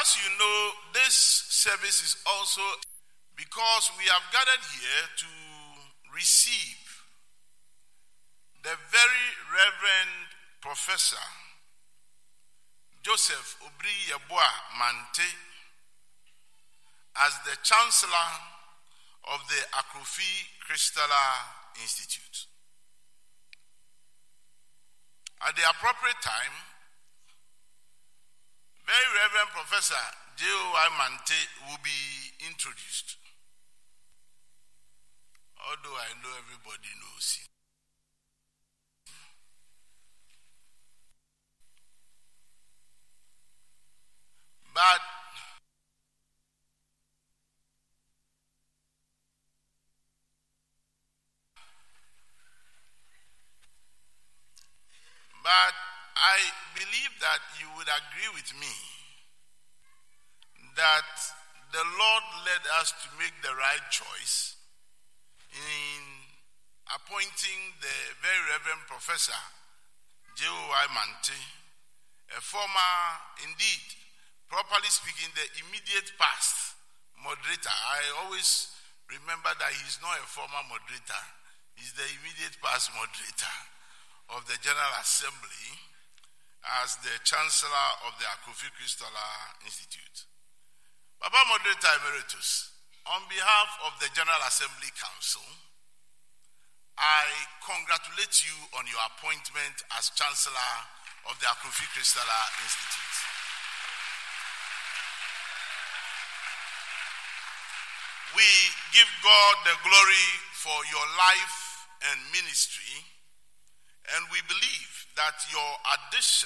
As you know, this service is also because we have gathered here to receive the very Reverend Professor Joseph Obri Yeboah Mante as the Chancellor of the Akrofi Christaller Institute. At the appropriate time, very Reverend Professor J.O.Y. Mante will be introduced. Although I know everybody knows him. But I believe that you would agree with me that the Lord led us to make the right choice in appointing the very Reverend Professor J.O.Y. Mante, a former, indeed, properly speaking, the immediate past moderator. I always remember that he's not a former moderator. He's the immediate past moderator of the General Assembly as the Chancellor of the Akrofi Christaller Institute. Papa Moderator Emeritus, on behalf of the General Assembly Council, I congratulate you on your appointment as Chancellor of the Akrofi Christaller Institute. We give God the glory for your life and ministry, and we believe that your addition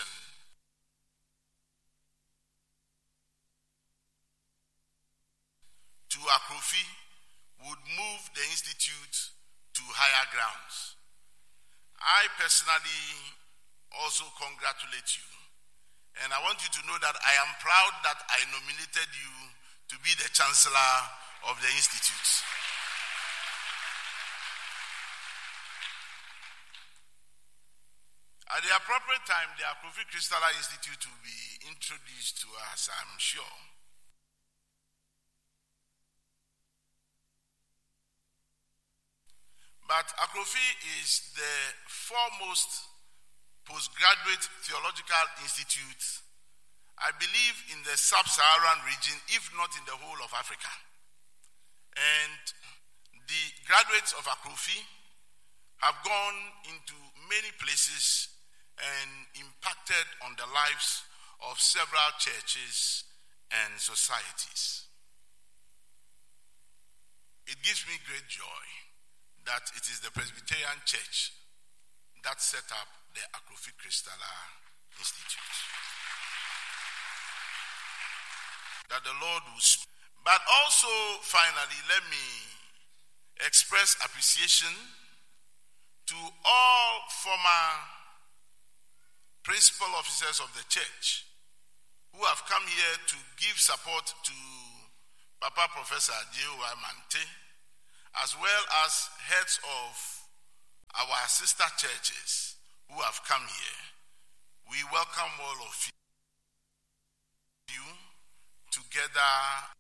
to Akrofi would move the institute to higher grounds. I personally also congratulate you, and I want you to know that I am proud that I nominated you to be the Chancellor of the institute. At the appropriate time, the Akrofi Christaller Institute will be introduced to us, I'm sure. But Akrofi is the foremost postgraduate theological institute, I believe, in the sub-Saharan region, if not in the whole of Africa. And the graduates of Akrofi have gone into many places and impacted on the lives of several churches and societies. It gives me great joy that it is the Presbyterian Church that set up the Akrofi Christaller Institute. That the Lord will speak. But also, finally, let me express appreciation to all former principal officers of the church who have come here to give support to Papa Professor J.O.Y. Mante, as well as heads of our sister churches who have come here. We welcome all of you together